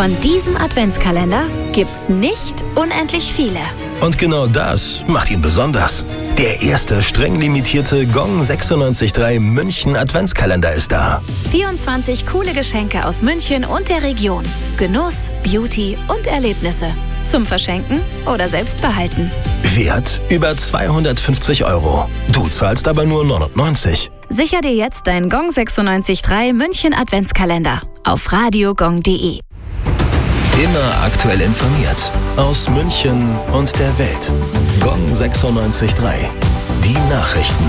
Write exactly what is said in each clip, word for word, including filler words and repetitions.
Von diesem Adventskalender gibt's nicht unendlich viele. Und genau das macht ihn besonders. Der erste streng limitierte Gong sechsundneunzig Komma drei München Adventskalender ist da. vierundzwanzig coole Geschenke aus München und der Region. Genuss, Beauty und Erlebnisse. Zum Verschenken oder selbst behalten. Wert über zweihundertfünfzig Euro. Du zahlst aber nur neunundneunzig. Sicher dir jetzt deinen Gong sechsundneunzig Komma drei München Adventskalender auf radiogong punkt de. Immer aktuell informiert. Aus München und der Welt. Gong sechsundneunzig Komma drei. Die Nachrichten.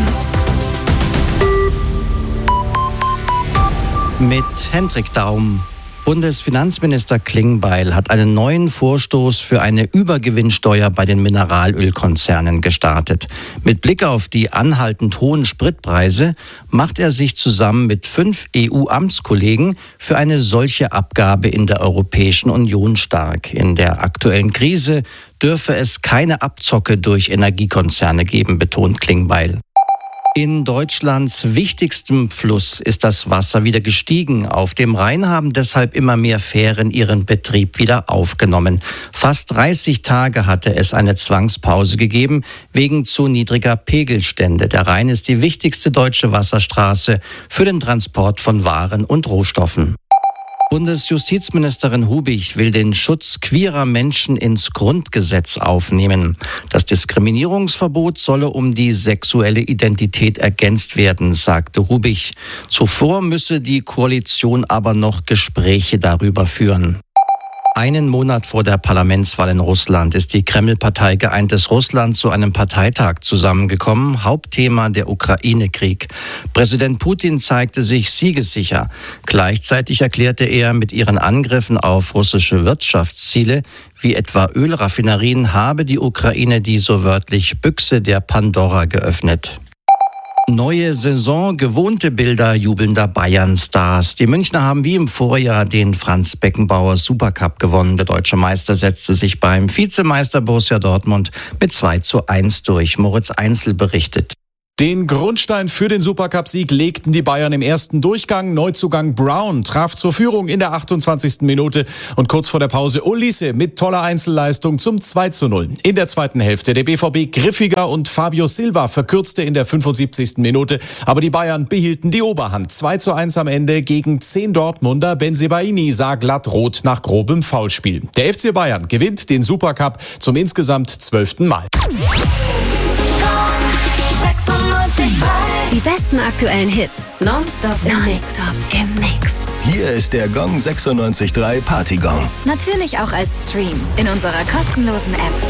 Mit Hendrik Daum. Bundesfinanzminister Klingbeil hat einen neuen Vorstoß für eine Übergewinnsteuer bei den Mineralölkonzernen gestartet. Mit Blick auf die anhaltend hohen Spritpreise macht er sich zusammen mit fünf E U-Amtskollegen für eine solche Abgabe in der Europäischen Union stark. In der aktuellen Krise dürfe es keine Abzocke durch Energiekonzerne geben, betont Klingbeil. In Deutschlands wichtigstem Fluss ist das Wasser wieder gestiegen. Auf dem Rhein haben deshalb immer mehr Fähren ihren Betrieb wieder aufgenommen. Fast dreißig Tage hatte es eine Zwangspause gegeben, wegen zu niedriger Pegelstände. Der Rhein ist die wichtigste deutsche Wasserstraße für den Transport von Waren und Rohstoffen. Bundesjustizministerin Hubig will den Schutz queerer Menschen ins Grundgesetz aufnehmen. Das Diskriminierungsverbot solle um die sexuelle Identität ergänzt werden, sagte Hubig. Zuvor müsse die Koalition aber noch Gespräche darüber führen. Einen Monat vor der Parlamentswahl in Russland ist die Kreml-Partei Geeintes Russland zu einem Parteitag zusammengekommen. Hauptthema der Ukraine-Krieg. Präsident Putin zeigte sich siegessicher. Gleichzeitig erklärte er, mit ihren Angriffen auf russische Wirtschaftsziele, wie etwa Ölraffinerien, habe die Ukraine die so wörtlich Büchse der Pandora geöffnet. Neue Saison, gewohnte Bilder jubelnder Bayern-Stars. Die Münchner haben wie im Vorjahr den Franz Beckenbauer Supercup gewonnen. Der deutsche Meister setzte sich beim Vizemeister Borussia Dortmund mit zwei zu eins durch. Moritz Einzel berichtet. Den Grundstein für den Supercup-Sieg legten die Bayern im ersten Durchgang. Neuzugang Brown traf zur Führung in der achtundzwanzigsten Minute und kurz vor der Pause Olise mit toller Einzelleistung zum zwei zu null. In der zweiten Hälfte der B V B griffiger und Fabio Silva verkürzte in der fünfundsiebzigsten Minute. Aber die Bayern behielten die Oberhand. zwei zu eins am Ende gegen zehn Dortmunder. Bensebaini sah glatt rot nach grobem Foulspiel. Der F C Bayern gewinnt den Supercup zum insgesamt zwölften Mal. Die besten aktuellen Hits. Nonstop im Mix. im Mix. Hier ist der Gong sechsundneunzig Komma drei Partygong. Natürlich auch als Stream in unserer kostenlosen App.